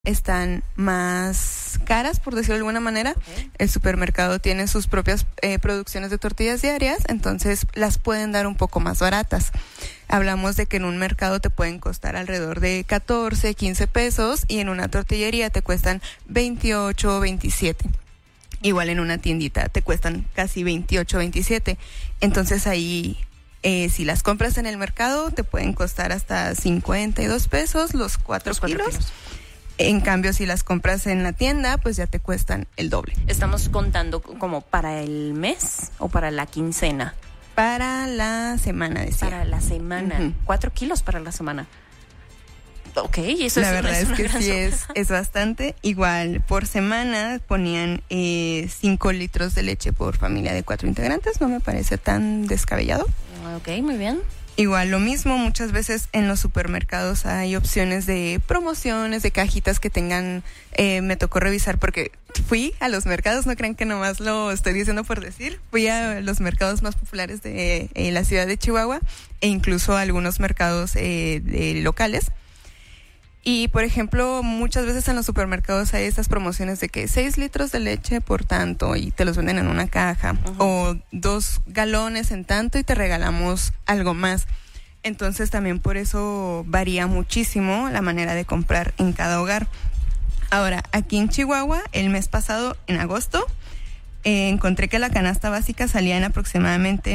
están más caras, por decirlo de alguna manera. Okay. El supermercado tiene sus propias producciones de tortillas diarias, entonces las pueden dar un poco más baratas. Hablamos de que en un mercado te pueden costar alrededor de 14, 15 pesos y en una tortillería te cuestan 28, 27. Igual en una tiendita te cuestan casi 28, 27. Entonces ahí, si las compras en el mercado, te pueden costar hasta 52 pesos los 4 kilos. En cambio, si las compras en la tienda, pues ya te cuestan el doble. ¿Estamos contando como para el mes o para la quincena? Para la semana, decía. Para la semana. Uh-huh. 4 kilos para la semana. Ok, eso la es verdad es que sí es bastante. Igual, por semana ponían 5 litros de leche por familia de 4 integrantes. No me parece tan descabellado. Ok, muy bien. Igual lo mismo, muchas veces en los supermercados hay opciones de promociones, de cajitas que tengan, me tocó revisar porque fui a los mercados, no crean que nomás lo estoy diciendo por decir, fui a los mercados más populares de la ciudad de Chihuahua e incluso a algunos mercados locales. Y, por ejemplo, muchas veces en los supermercados hay estas promociones de que 6 litros de leche por tanto y te los venden en una caja. Uh-huh. O 2 galones en tanto y te regalamos algo más. Entonces, también por eso varía muchísimo la manera de comprar en cada hogar. Ahora, aquí en Chihuahua, el mes pasado, en agosto, encontré que la canasta básica salía en aproximadamente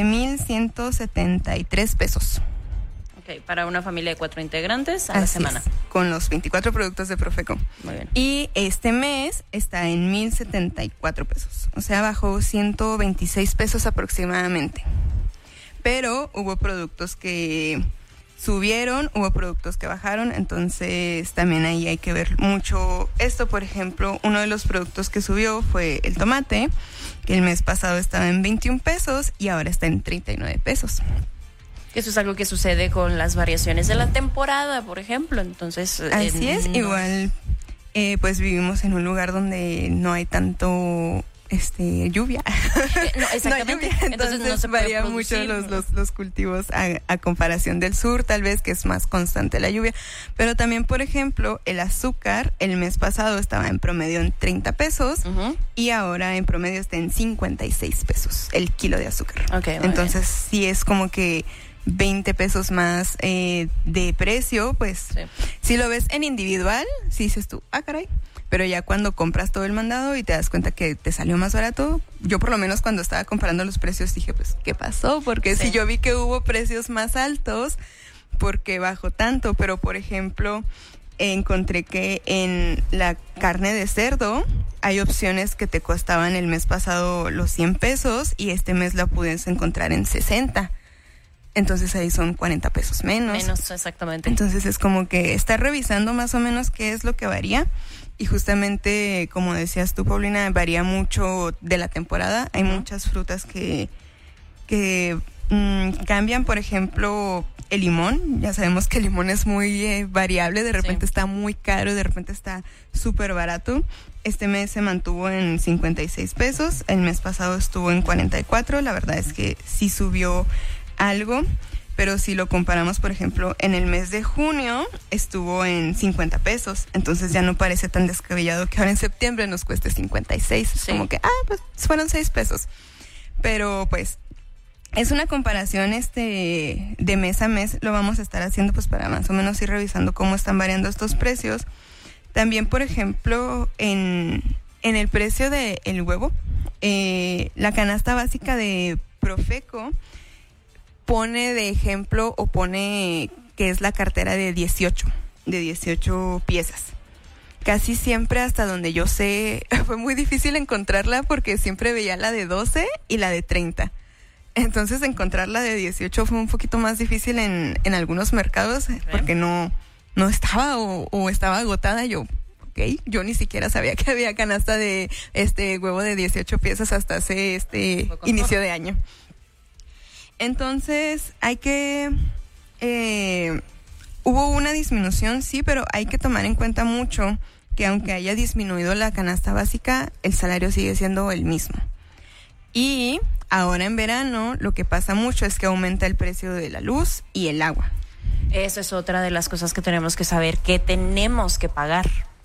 1,173 pesos. Para una familia de 4 integrantes a la semana. Con los 24 productos de Profeco. Muy bien. Y este mes está en 1,074 pesos. O sea, bajó 126 pesos aproximadamente. Pero hubo productos que subieron, hubo productos que bajaron. Entonces también ahí hay que ver mucho esto. Por ejemplo, uno de los productos que subió fue el tomate, que el mes pasado estaba en 21 pesos y ahora está en 39 pesos. Eso es algo que sucede con las variaciones de la temporada, por ejemplo. Entonces, así es. Igual, pues vivimos en un lugar donde no hay tanto lluvia. No, exactamente. No hay lluvia, entonces no se varía mucho los cultivos a comparación del sur, tal vez, que es más constante la lluvia. Pero también, por ejemplo, el azúcar, el mes pasado estaba en promedio en 30 pesos uh-huh. y ahora en promedio está en 56 pesos el kilo de azúcar. Okay, entonces, sí es como que 20 pesos más de precio, pues sí. Si lo ves en individual, sí dices tú, caray, pero ya cuando compras todo el mandado y te das cuenta que te salió más barato, yo por lo menos cuando estaba comparando los precios dije, pues, ¿qué pasó? Porque sí. Si yo vi que hubo precios más altos, ¿por qué bajó tanto? Pero, por ejemplo, encontré que en la carne de cerdo hay opciones que te costaban el mes pasado los 100 pesos y este mes la puedes encontrar en 60. Entonces ahí son 40 pesos menos. Menos, exactamente. Entonces es como que estar revisando más o menos qué es lo que varía. Y justamente, como decías tú, Paulina, varía mucho de la temporada. Hay muchas frutas que cambian. Por ejemplo, el limón. Ya sabemos que el limón es muy variable. De repente está muy caro, de repente está súper barato. Este mes se mantuvo en 56 pesos. El mes pasado estuvo en 44. La verdad es que sí subió algo, pero si lo comparamos, por ejemplo, en el mes de junio estuvo en 50 pesos, entonces ya no parece tan descabellado que ahora en septiembre nos cueste 56, sí. Como que, pues fueron 6 pesos, pero pues es una comparación de mes a mes, lo vamos a estar haciendo pues para más o menos ir revisando cómo están variando estos precios. También, por ejemplo, en el precio del huevo, la canasta básica de Profeco pone de ejemplo o pone que es la cartera de 18 piezas. Casi siempre, hasta donde yo sé, fue muy difícil encontrarla porque siempre veía la de 12 y la de 30. Entonces encontrar la de 18 fue un poquito más difícil en algunos mercados porque no estaba o estaba agotada. Yo ni siquiera sabía que había canasta de huevo de 18 piezas hasta hace inicio de año. Entonces, hubo una disminución, sí, pero hay que tomar en cuenta mucho que aunque haya disminuido la canasta básica, el salario sigue siendo el mismo. Y ahora en verano, lo que pasa mucho es que aumenta el precio de la luz y el agua. Eso es otra de las cosas que tenemos que saber, que tenemos que pagar.